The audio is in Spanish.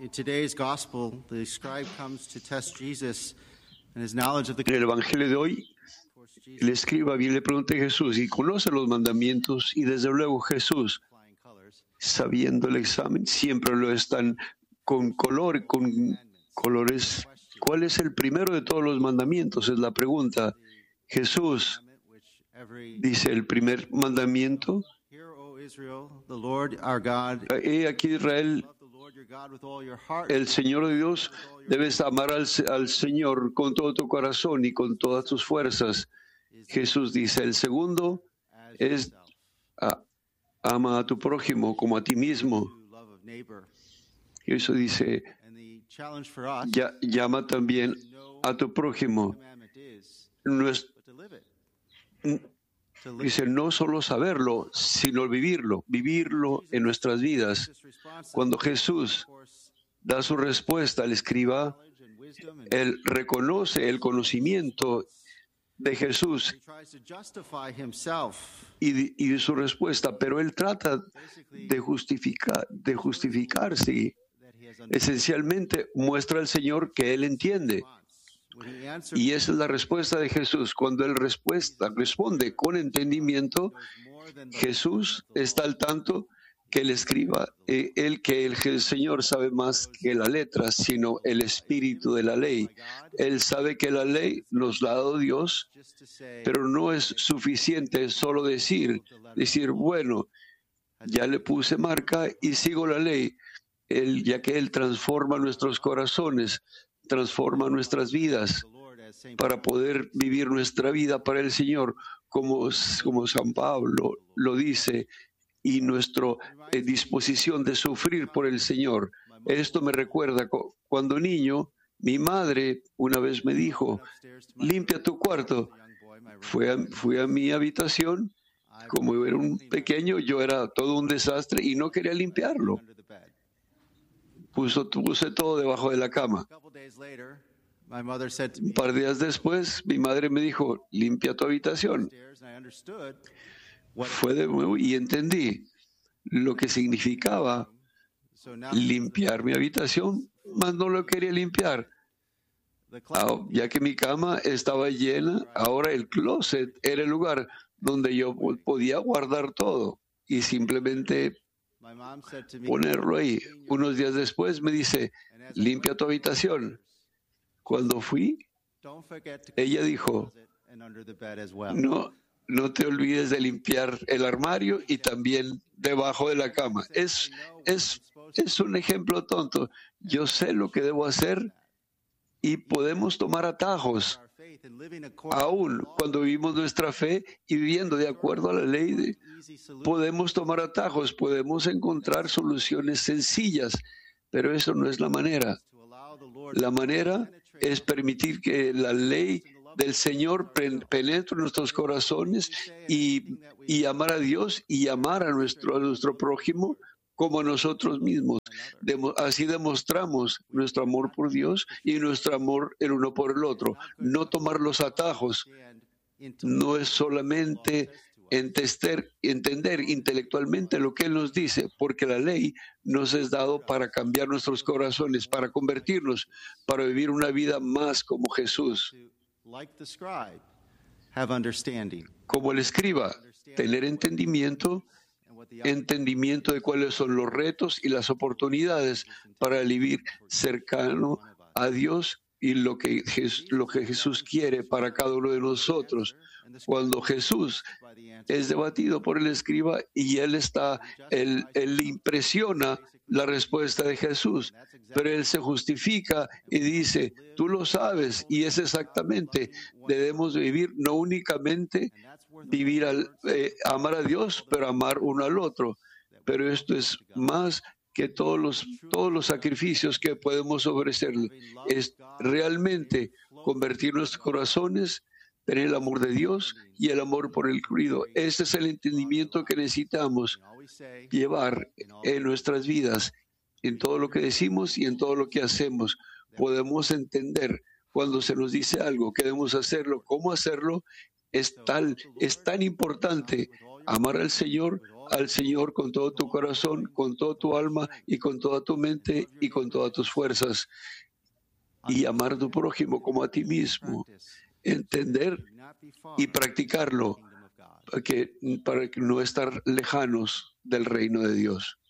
In today's gospel, the scribe comes to test Jesus and his knowledge of the. En el Evangelio de hoy, el escriba viene y le pregunta a Jesús y conoce los mandamientos, y desde luego Jesús, sabiendo el examen, siempre lo están con colores. ¿Cuál es el primero de todos los mandamientos? Es la pregunta. Jesús dice el primer mandamiento. He aquí Israel, el Señor de Dios, debes amar al Señor con todo tu corazón y con todas tus fuerzas. Jesús dice, el segundo es ama a tu prójimo como a ti mismo. Y eso dice, llama también a tu prójimo. Dice, no solo saberlo, sino vivirlo en nuestras vidas. Cuando Jesús da su respuesta al escriba, él reconoce el conocimiento de Jesús y de su respuesta, pero él trata de justificarse. Esencialmente muestra al Señor que él entiende. Y esa es la respuesta de Jesús. Cuando él responde con entendimiento, Jesús está al tanto que el escriba, que el Señor sabe más que la letra, sino el espíritu de la ley. Él sabe que la ley nos la ha dado Dios, pero no es suficiente solo decir, bueno, ya le puse marca y sigo la ley. Ya que Él transforma nuestros corazones, transforma nuestras vidas para poder vivir nuestra vida para el Señor, como San Pablo lo dice, y nuestra disposición de sufrir por el Señor. Esto me recuerda cuando niño, mi madre una vez me dijo, limpia tu cuarto. Fui a mi habitación, como era un pequeño, yo era todo un desastre y no quería limpiarlo. Puse todo debajo de la cama. Un par de días después, mi madre me dijo, limpia tu habitación. Fue de nuevo y entendí lo que significaba limpiar mi habitación, mas no lo quería limpiar. Ya que mi cama estaba llena, ahora el closet era el lugar donde yo podía guardar todo y simplemente ponerlo ahí. Unos días después me dice, limpia tu habitación. Cuando fui, ella dijo, no te olvides de limpiar el armario y también debajo de la cama. Es un ejemplo tonto. Yo sé lo que debo hacer y podemos tomar atajos. Aún cuando vivimos nuestra fe y viviendo de acuerdo a la ley, podemos tomar atajos, podemos encontrar soluciones sencillas, pero eso no es la manera. La manera es permitir que la ley del Señor penetre en nuestros corazones y amar a Dios y amar a nuestro prójimo como a nosotros mismos. Así demostramos nuestro amor por Dios y nuestro amor el uno por el otro. No tomar los atajos no es solamente entender intelectualmente lo que Él nos dice, porque la ley nos es dado para cambiar nuestros corazones, para convertirnos, para vivir una vida más como Jesús. Como el escriba, tener entendimiento de cuáles son los retos y las oportunidades para vivir cercano a Dios y lo que Jesús quiere para cada uno de nosotros. Cuando Jesús es debatido por el escriba y él le impresiona la respuesta de Jesús, pero él se justifica y dice, tú lo sabes, y es exactamente, debemos vivir no únicamente amar a Dios, pero amar uno al otro. Pero esto es más que todos los sacrificios que podemos ofrecerle. Es realmente convertir nuestros corazones, tener el amor de Dios y el amor por el querido. Ese es el entendimiento que necesitamos llevar en nuestras vidas, en todo lo que decimos y en todo lo que hacemos. Podemos entender cuando se nos dice algo, que debemos hacerlo, cómo hacerlo. Es tan importante amar al Señor, al Señor con todo tu corazón, con toda tu alma y con toda tu mente y con todas tus fuerzas. Y amar a tu prójimo como a ti mismo. Entender y practicarlo para que no estar lejanos del reino de Dios.